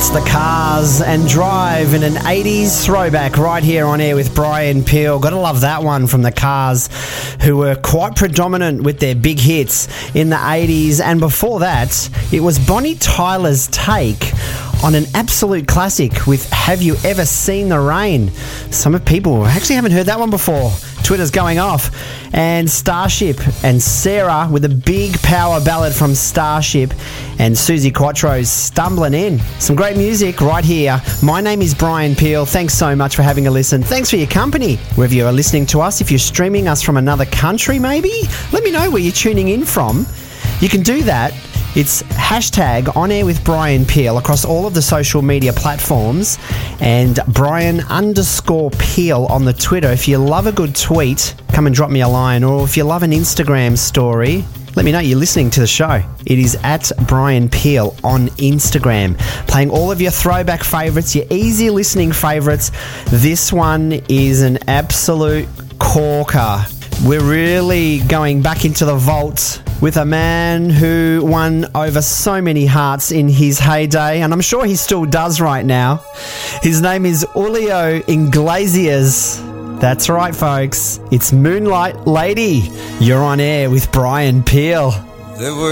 That's the Cars and Drive in an 80s throwback right here on air with Brian Peel. Gotta love that one from the Cars, who were quite predominant with their big hits in the 80s. And before that, it was Bonnie Tyler's take on an absolute classic with Have You Ever Seen the Rain? Some people actually haven't heard that one before. Twitter's going off. And Starship and Sarah with a big power ballad from Starship, and Susie Quattro's Stumbling In. Some great music right here. My name is Brian Peel. Thanks so much for having a listen. Thanks for your company. Wherever you are listening to us, if you're streaming us from another country maybe, let me know where you're tuning in from. You can do that. It's hashtag On Air with Brian Peel across all of the social media platforms, and Brian_Peel on the Twitter. If you love a good tweet, come and drop me a line. Or if you love an Instagram story, let me know you're listening to the show. It is at Brian Peel on Instagram. Playing all of your throwback favourites, your easy listening favourites. This one is an absolute corker. We're really going back into the vault with a man who won over so many hearts in his heyday, and I'm sure he still does right now. His name is Julio Iglesias. That's right, folks. It's Moonlight Lady. You're on air with Brian Peel.